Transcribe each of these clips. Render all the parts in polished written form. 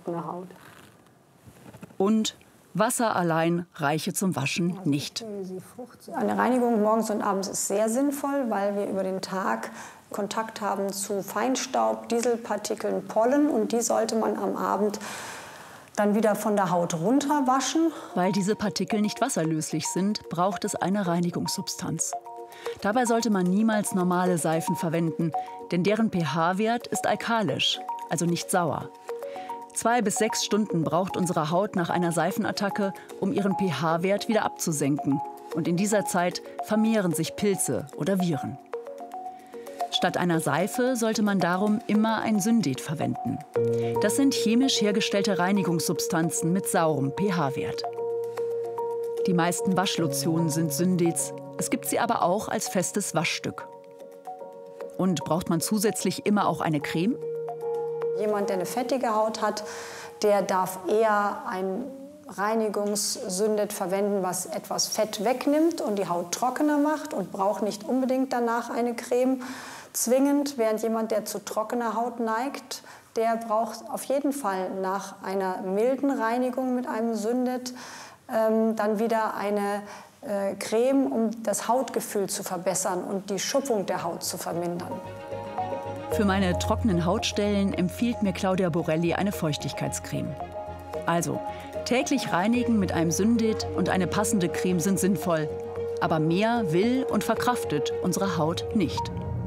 trockene Haut. Und Wasser allein reiche zum Waschen nicht. Eine Reinigung morgens und abends ist sehr sinnvoll, weil wir über den Tag Kontakt haben zu Feinstaub, Dieselpartikeln, Pollen. Und die sollte man am Abend dann wieder von der Haut runterwaschen. Weil diese Partikel nicht wasserlöslich sind, braucht es eine Reinigungssubstanz. Dabei sollte man niemals normale Seifen verwenden, denn deren pH-Wert ist alkalisch, also nicht sauer. 2 bis 6 Stunden braucht unsere Haut nach einer Seifenattacke, um ihren pH-Wert wieder abzusenken. Und in dieser Zeit vermehren sich Pilze oder Viren. Statt einer Seife sollte man darum immer ein Syndet verwenden. Das sind chemisch hergestellte Reinigungssubstanzen mit saurem pH-Wert. Die meisten Waschlotionen sind Syndets. Es gibt sie aber auch als festes Waschstück. Und braucht man zusätzlich immer auch eine Creme? Jemand, der eine fettige Haut hat, der darf eher ein Reinigungssyndet verwenden, was etwas Fett wegnimmt und die Haut trockener macht und braucht nicht unbedingt danach eine Creme zwingend. Während jemand, der zu trockener Haut neigt, der braucht auf jeden Fall nach einer milden Reinigung mit einem Syndet dann wieder eine Creme, um das Hautgefühl zu verbessern und die Schuppung der Haut zu vermindern. Für meine trockenen Hautstellen empfiehlt mir Claudia Borelli eine Feuchtigkeitscreme. Also, täglich reinigen mit einem Syndet und eine passende Creme sind sinnvoll. Aber mehr will und verkraftet unsere Haut nicht.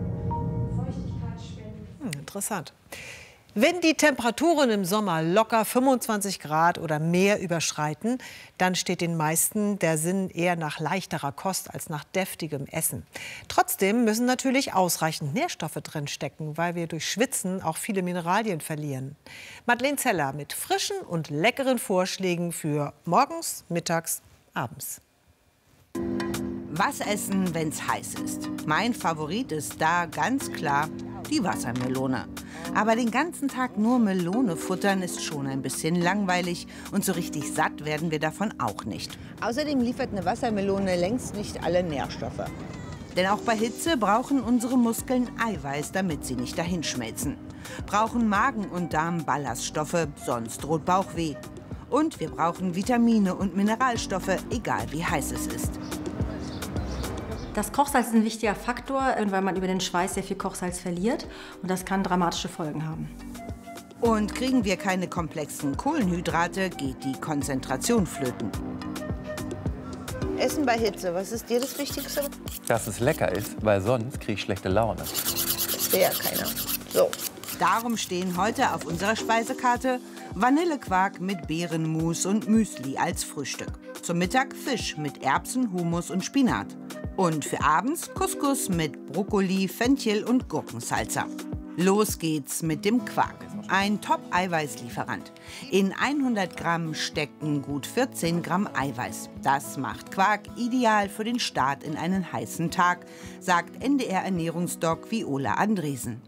Interessant. Wenn die Temperaturen im Sommer locker 25 Grad oder mehr überschreiten, dann steht den meisten der Sinn eher nach leichterer Kost als nach deftigem Essen. Trotzdem müssen natürlich ausreichend Nährstoffe drin stecken, weil wir durch Schwitzen auch viele Mineralien verlieren. Madeleine Zeller mit frischen und leckeren Vorschlägen für morgens, mittags, abends. Was essen, wenn's heiß ist? Mein Favorit ist da ganz klar die Wassermelone. Aber den ganzen Tag nur Melone futtern ist schon ein bisschen langweilig und so richtig satt werden wir davon auch nicht. Außerdem liefert eine Wassermelone längst nicht alle Nährstoffe. Denn auch bei Hitze brauchen unsere Muskeln Eiweiß, damit sie nicht dahinschmelzen. Brauchen Magen und Darm Ballaststoffe, sonst droht Bauchweh. Und wir brauchen Vitamine und Mineralstoffe, egal wie heiß es ist. Das Kochsalz ist ein wichtiger Faktor, weil man über den Schweiß sehr viel Kochsalz verliert. Und das kann dramatische Folgen haben. Und kriegen wir keine komplexen Kohlenhydrate, geht die Konzentration flöten. Essen bei Hitze, was ist dir das Wichtigste? Dass es lecker ist, weil sonst kriege ich schlechte Laune. Das will ja keiner. So. Darum stehen heute auf unserer Speisekarte Vanillequark mit Beerenmus und Müsli als Frühstück. Zum Mittag Fisch mit Erbsen, Hummus und Spinat. Und für abends Couscous mit Brokkoli, Fenchel und Gurkensalsa. Los geht's mit dem Quark. Ein Top-Eiweißlieferant. In 100 Gramm stecken gut 14 Gramm Eiweiß. Das macht Quark ideal für den Start in einen heißen Tag, sagt NDR-Ernährungsdoc Viola Andresen.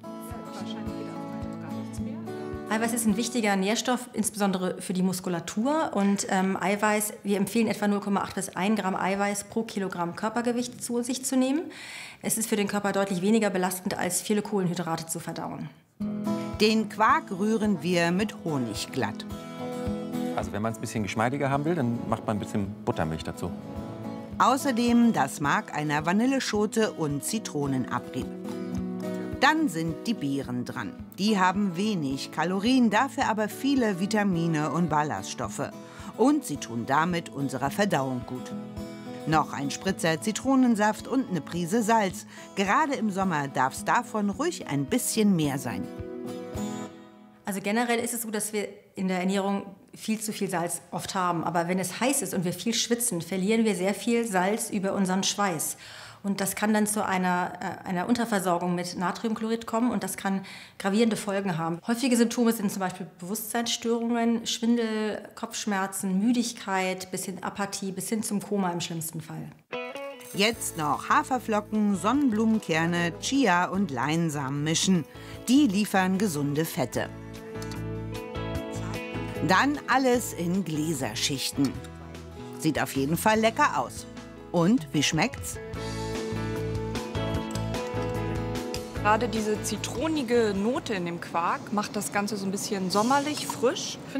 Eiweiß ist ein wichtiger Nährstoff, insbesondere für die Muskulatur. Und Eiweiß, wir empfehlen etwa 0,8 bis 1 Gramm Eiweiß pro Kilogramm Körpergewicht zu sich zu nehmen. Es ist für den Körper deutlich weniger belastend, als viele Kohlenhydrate zu verdauen. Den Quark rühren wir mit Honig glatt. Also wenn man es ein bisschen geschmeidiger haben will, dann macht man ein bisschen Buttermilch dazu. Außerdem das Mark einer Vanilleschote und Zitronenabrieb. Dann sind die Beeren dran. Die haben wenig Kalorien, dafür aber viele Vitamine und Ballaststoffe. Und sie tun damit unserer Verdauung gut. Noch ein Spritzer Zitronensaft und eine Prise Salz. Gerade im Sommer darf es davon ruhig ein bisschen mehr sein. Also generell ist es so, dass wir in der Ernährung viel zu viel Salz oft haben. Aber wenn es heiß ist und wir viel schwitzen, verlieren wir sehr viel Salz über unseren Schweiß. Und das kann dann zu einer Unterversorgung mit Natriumchlorid kommen und das kann gravierende Folgen haben. Häufige Symptome sind zum Beispiel Bewusstseinsstörungen, Schwindel, Kopfschmerzen, Müdigkeit, bis hin Apathie, bis hin zum Koma im schlimmsten Fall. Jetzt noch Haferflocken, Sonnenblumenkerne, Chia und Leinsamen mischen. Die liefern gesunde Fette. Dann alles in Gläserschichten. Sieht auf jeden Fall lecker aus. Und wie schmeckt's? Gerade diese zitronige Note in dem Quark macht das Ganze so ein bisschen sommerlich, frisch.